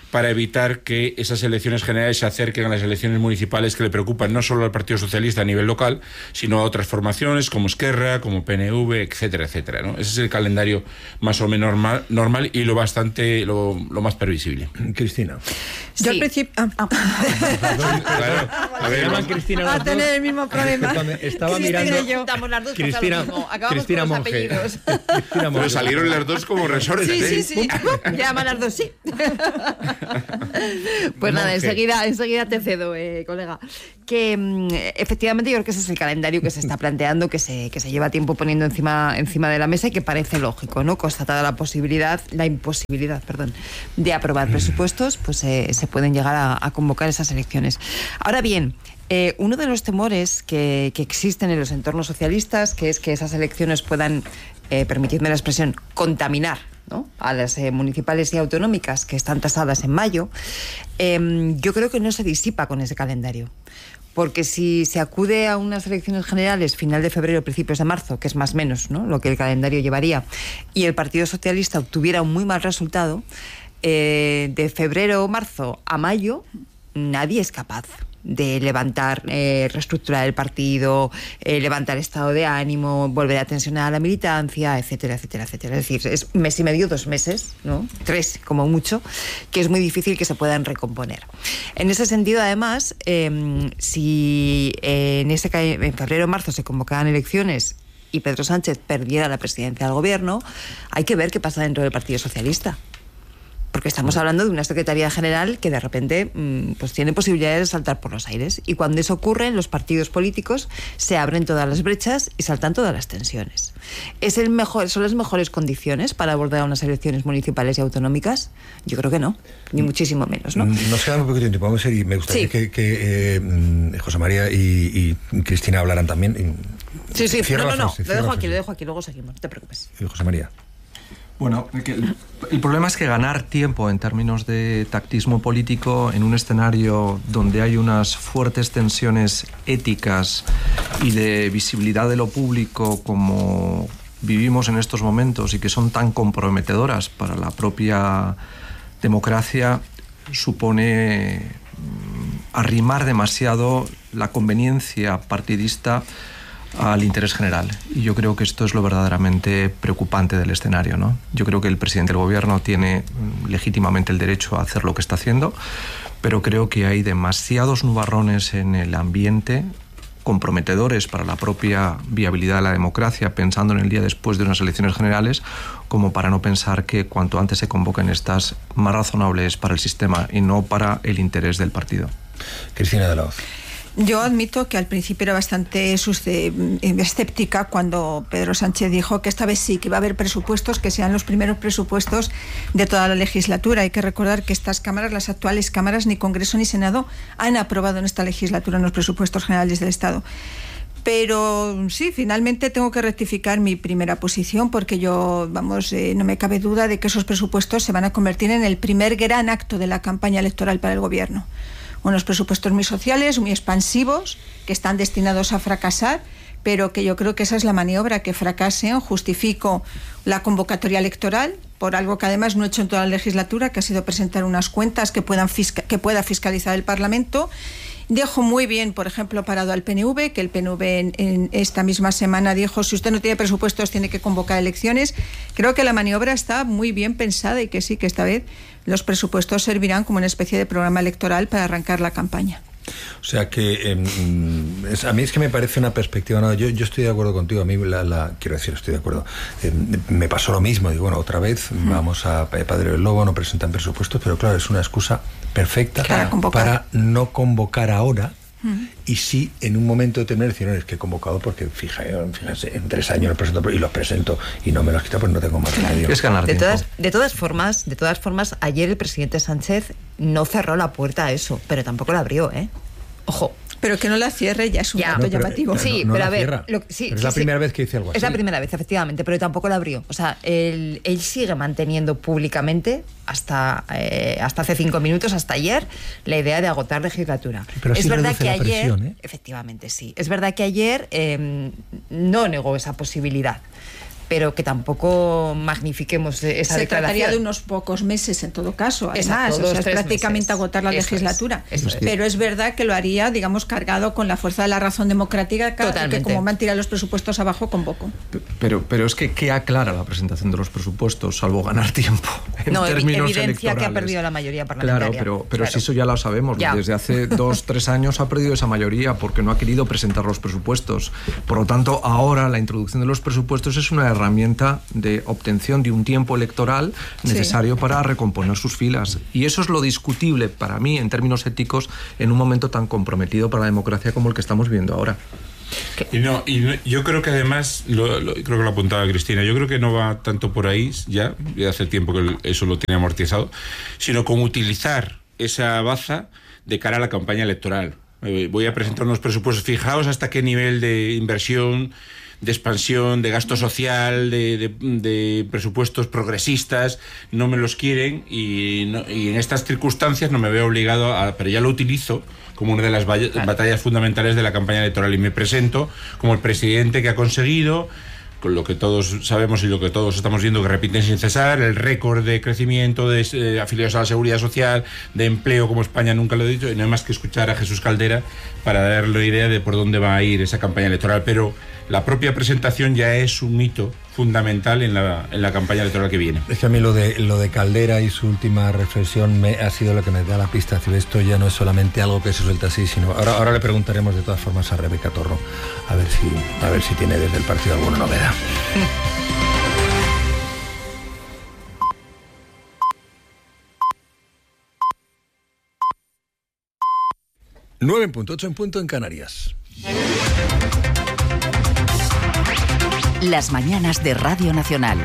para evitar que esas elecciones generales se acerquen a las elecciones municipales que le preocupan no solo al Partido Socialista a nivel local, sino a otras formaciones como Esquerra, como P N V, etcétera, etcétera, ¿no? Ese es el calendario más o menos normal, normal y lo bastante lo, lo más previsible. Cristina. Yo sí. al principio... Ah. Claro, a ver, a Cristina va a tener el mismo problema. Estaba mirando... Estamos las dos Cristina, lo mismo. Acabamos Cristina con los Monge. apellidos. Cristina Monge. Pero salieron las dos como resortes. Sí, sí, sí. Llaman las dos, sí. Pues nada, enseguida, enseguida te cedo, eh, colega. Que mm, efectivamente yo creo que ese es el calendario que se está planteando, que se, que se lleva tiempo poniendo encima, encima de la mesa y que parece lógico, ¿no? Constatada la posibilidad, la imposibilidad, perdón, de aprobar presupuestos, pues eh, se pueden llegar a, a convocar esas elecciones. Ahora bien, Eh, uno de los temores que, que existen en los entornos socialistas, que es que esas elecciones puedan, eh, permitidme la expresión, contaminar, ¿no?, a las eh, municipales y autonómicas que están tasadas en mayo, eh, yo creo que no se disipa con ese calendario. Porque si se acude a unas elecciones generales final de febrero, principios de marzo, que es más o menos, ¿no?, lo que el calendario llevaría, y el Partido Socialista obtuviera un muy mal resultado, eh, de febrero o marzo a mayo, nadie es capaz de levantar, eh, reestructurar el partido, eh, levantar estado de ánimo, volver a tensionar a la militancia, etcétera, etcétera, etcétera. Es decir, es mes y medio, dos meses, ¿no? Tres, como mucho, que es muy difícil que se puedan recomponer. En ese sentido, además, eh, si eh, en, ese, en febrero o marzo se convocaban elecciones y Pedro Sánchez perdiera la presidencia del gobierno, hay que ver qué pasa dentro del Partido Socialista. Porque estamos hablando de una Secretaría General que de repente pues tiene posibilidades de saltar por los aires. Y cuando eso ocurre, en los partidos políticos se abren todas las brechas y saltan todas las tensiones. ¿Es el mejor, ¿Son las mejores condiciones para abordar unas elecciones municipales y autonómicas? Yo creo que no, ni muchísimo menos, ¿no? Nos queda un poquito de tiempo. Vamos a seguir. Me gustaría sí. que, que eh, José María y, y Cristina hablaran también. Sí, sí, no, no, no, lo dejo aquí, lo dejo aquí, luego seguimos, no te preocupes. Y José María. Bueno, el, el problema es que ganar tiempo en términos de tactismo político en un escenario donde hay unas fuertes tensiones éticas y de visibilidad de lo público como vivimos en estos momentos y que son tan comprometedoras para la propia democracia, supone arrimar demasiado la conveniencia partidista al interés general. Y yo creo que esto es lo verdaderamente preocupante del escenario, ¿no? Yo creo que el presidente del gobierno tiene legítimamente el derecho a hacer lo que está haciendo, pero creo que hay demasiados nubarrones en el ambiente comprometedores para la propia viabilidad de la democracia, pensando en el día después de unas elecciones generales, como para no pensar que cuanto antes se convoquen estas, más razonables para el sistema y no para el interés del partido. Cristina de la Hoz. Yo admito que al principio era bastante escéptica cuando Pedro Sánchez dijo que esta vez sí, que iba a haber presupuestos, que sean los primeros presupuestos de toda la legislatura. Hay que recordar que estas cámaras, las actuales cámaras, ni Congreso ni Senado han aprobado en esta legislatura los presupuestos generales del Estado. Pero sí, finalmente tengo que rectificar mi primera posición porque yo, vamos, eh, no me cabe duda de que esos presupuestos se van a convertir en el primer gran acto de la campaña electoral para el Gobierno. Unos presupuestos muy sociales, muy expansivos, que están destinados a fracasar, pero que yo creo que esa es la maniobra, que fracasen. Justifico la convocatoria electoral por algo que además no he hecho en toda la legislatura, que ha sido presentar unas cuentas que puedan fisca- que pueda fiscalizar el Parlamento. Dejo muy bien, por ejemplo, parado al P N V, que el P N V en, en esta misma semana dijo, si usted no tiene presupuestos tiene que convocar elecciones. Creo que la maniobra está muy bien pensada y que sí, que esta vez los presupuestos servirán como una especie de programa electoral para arrancar la campaña. O sea que eh, es, a mí es que me parece una perspectiva, no, yo, yo estoy de acuerdo contigo, a mí la, la quiero decir, estoy de acuerdo, eh, me pasó lo mismo, digo, bueno, otra vez uh-huh. vamos a Padre del Lobo, no presentan presupuestos, pero claro, es una excusa perfecta para, para no convocar ahora. Uh-huh. Y sí, en un momento determinado decir, no, es que he convocado porque fíjate, fíjate, en tres años los presento y los presento y no me los quito, pues no tengo más remedio. Es ganar de tiempo. todas, de todas formas, de todas formas, ayer el presidente Sánchez no cerró la puerta a eso, pero tampoco la abrió, ¿eh? Ojo. Pero que no la cierre ya es un dato no, llamativo. No, sí, no pero a ver. Lo, sí, pero es sí, la primera sí. vez que dice algo así. Es la primera vez, efectivamente, pero tampoco la abrió. O sea, él, él sigue manteniendo públicamente, hasta, eh, hasta hace cinco minutos, hasta ayer, la idea de agotar legislatura. Pero es sí verdad que ayer. Presión, ¿eh? Efectivamente, sí. Es verdad que ayer eh, no negó esa posibilidad. pero que tampoco magnifiquemos esa Se declaración. trataría de unos pocos meses en todo caso, además, Exacto, o sea, dos, es tres prácticamente meses. agotar la Eso legislatura. es, eso es. Pero es verdad que lo haría, digamos, cargado con la fuerza de la razón democrática, Totalmente. que como me han tirado los presupuestos abajo, convoco. Pero, pero es que, ¿qué aclara la presentación de los presupuestos, salvo ganar tiempo en No, términos evidencia que ha electorales? perdido la mayoría parlamentaria. Claro, pero, pero Claro. si eso ya lo sabemos. Ya. Desde hace dos, tres años ha perdido esa mayoría porque no ha querido presentar los presupuestos. Por lo tanto, ahora la introducción de los presupuestos es una herramienta de obtención de un tiempo electoral necesario Sí. para recomponer sus filas. Y eso es lo discutible para mí, en términos éticos, en un momento tan comprometido para la democracia como el que estamos viendo ahora. Y no, y no, yo creo que además, lo, lo- creo que lo apuntaba Cristina, yo creo que no va tanto por ahí ya, ya hace tiempo que el- eso lo tiene amortizado, sino con utilizar esa baza de cara a la campaña electoral. Eh, voy a presentar unos presupuestos, fijaos hasta qué nivel de inversión, de expansión, de gasto social, de, de- de presupuestos progresistas, no me los quieren y, no- y en estas circunstancias no me veo obligado a, pero ya lo utilizo como una de las valla- batallas fundamentales de la campaña electoral y me presento como el presidente que ha conseguido, con lo que todos sabemos y lo que todos estamos viendo que repiten sin cesar, el récord de crecimiento de eh, afiliados a la seguridad social, de empleo como España nunca lo ha dicho, y no hay más que escuchar a Jesús Caldera para darle idea de por dónde va a ir esa campaña electoral, pero la propia presentación ya es un hito fundamental en la, en la campaña electoral que viene. Es que a mí lo de, lo de Caldera y su última reflexión me, ha sido lo que me da la pista. Si esto ya no es solamente algo que se suelta así, sino ahora, ahora le preguntaremos de todas formas a Rebeca Torro a ver si, a ver si tiene desde el partido alguna novedad. nueve en punto, ocho en punto en Canarias. Las mañanas de Radio Nacional.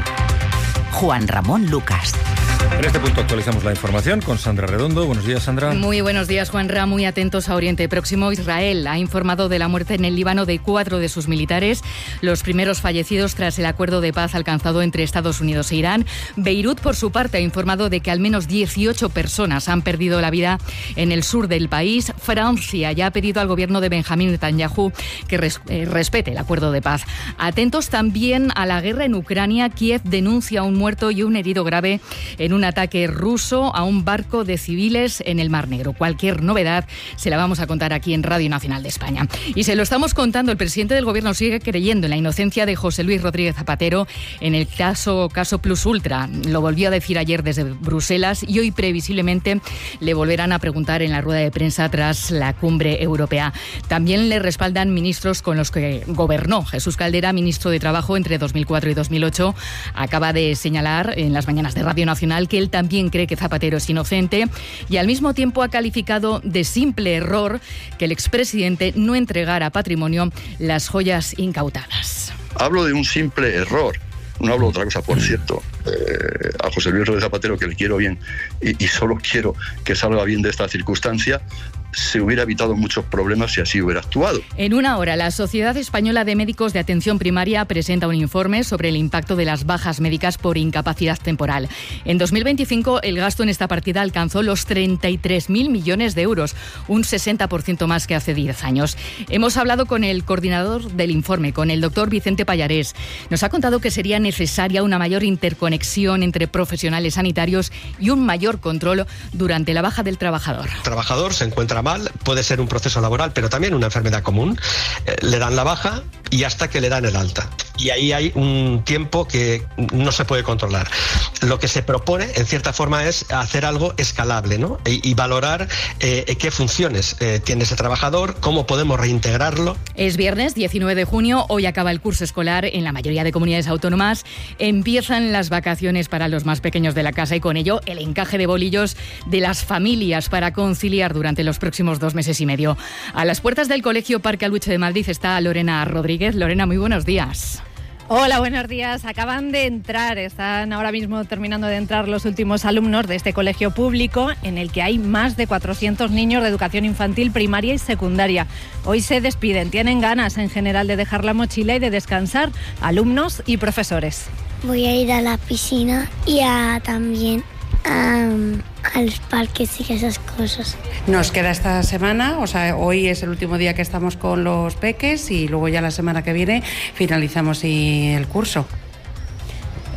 Juan Ramón Lucas. En este punto actualizamos la información con Sandra Redondo. Buenos días, Sandra. Muy buenos días, Juanra. Muy atentos a Oriente Próximo. Israel ha informado de la muerte en el Líbano de cuatro de sus militares, los primeros fallecidos tras el acuerdo de paz alcanzado entre Estados Unidos e Irán. Beirut, por su parte, ha informado de que al menos dieciocho personas han perdido la vida en el sur del país. Francia ya ha pedido al gobierno de Benjamín Netanyahu que res- eh, respete el acuerdo de paz. Atentos también a la guerra en Ucrania. Kiev denuncia un muerto y un herido grave en un ataque ruso a un barco de civiles en el Mar Negro. Cualquier novedad se la vamos a contar aquí en Radio Nacional de España. Y se lo estamos contando, el presidente del Gobierno sigue creyendo en la inocencia de José Luis Rodríguez Zapatero en el caso, caso Plus Ultra. Lo volvió a decir ayer desde Bruselas y hoy previsiblemente le volverán a preguntar en la rueda de prensa tras la cumbre europea. También le respaldan ministros con los que gobernó. Jesús Caldera, ministro de Trabajo entre dos mil cuatro y dos mil ocho, acaba de señalar en las mañanas de Radio Nacional que él también cree que Zapatero es inocente y al mismo tiempo ha calificado de simple error que el expresidente no entregara a patrimonio las joyas incautadas. Hablo de un simple error. No hablo de otra cosa, por cierto. Eh, a José Luis Rodríguez Zapatero, que le quiero bien y, y solo quiero que salga bien de esta circunstancia, se hubiera evitado muchos problemas si así hubiera actuado. En una hora, la Sociedad Española de Médicos de Atención Primaria presenta un informe sobre el impacto de las bajas médicas por incapacidad temporal. En dos mil veinticinco, el gasto en esta partida alcanzó los treinta y tres mil millones de euros, un sesenta por ciento más que hace diez años. Hemos hablado con el coordinador del informe, con el doctor Vicente Pallarés. Nos ha contado que sería necesaria una mayor interconexión entre profesionales sanitarios y un mayor control durante la baja del trabajador. El trabajador se encuentra mal, puede ser un proceso laboral, pero también una enfermedad común. Eh, le dan la baja y hasta que le dan el alta. Y ahí hay un tiempo que no se puede controlar. Lo que se propone, en cierta forma, es hacer algo escalable, ¿no? Y, y valorar eh, qué funciones eh, tiene ese trabajador, cómo podemos reintegrarlo. Es viernes diecinueve de junio, hoy acaba el curso escolar en la mayoría de comunidades autónomas. Empiezan las vacaciones para los más pequeños de la casa y con ello el encaje de bolillos de las familias para conciliar durante los próximos dos meses y medio. A las puertas del Colegio Parque Aluche de Madrid está Lorena Rodríguez. Lorena, muy buenos días. Hola, buenos días. Acaban de entrar, están ahora mismo terminando de entrar los últimos alumnos de este colegio público en el que hay más de cuatrocientos niños de educación infantil, primaria y secundaria. Hoy se despiden, tienen ganas en general de dejar la mochila y de descansar, alumnos y profesores. Voy a ir a la piscina y a, también a, a los parques y esas cosas. Nos queda esta semana, o sea, hoy es el último día que estamos con los peques y luego ya la semana que viene finalizamos y el curso.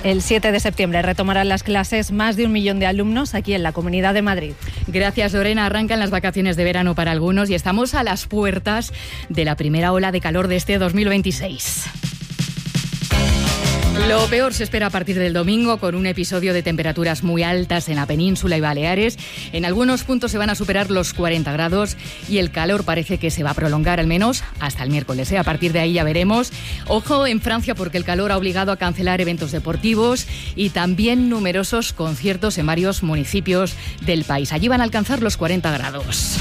El siete de septiembre retomarán las clases más de un millón de alumnos aquí en la Comunidad de Madrid. Gracias, Lorena. Arrancan las vacaciones de verano para algunos y estamos a las puertas de la primera ola de calor de este dos mil veintiséis. Lo peor se espera a partir del domingo, con un episodio de temperaturas muy altas en la península y Baleares. En algunos puntos se van a superar los cuarenta grados y el calor parece que se va a prolongar al menos hasta el miércoles, ¿eh? A partir de ahí ya veremos. Ojo en Francia, porque el calor ha obligado a cancelar eventos deportivos y también numerosos conciertos en varios municipios del país. Allí van a alcanzar los cuarenta grados.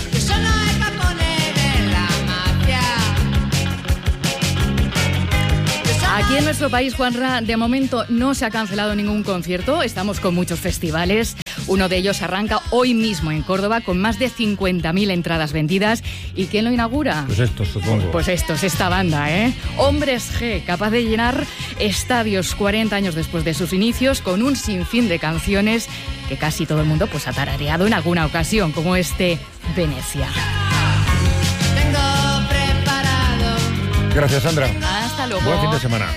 Aquí en nuestro país, Juanra, de momento no se ha cancelado ningún concierto. Estamos con muchos festivales. Uno de ellos arranca hoy mismo en Córdoba con más de cincuenta mil entradas vendidas. ¿Y quién lo inaugura? Pues estos, supongo. Pues estos, esta banda, ¿eh? Hombres G, capaz de llenar estadios cuarenta años después de sus inicios con un sinfín de canciones que casi todo el mundo pues ha tarareado en alguna ocasión, como este Venecia. Gracias, Sandra. Hasta luego. Buen fin de semana.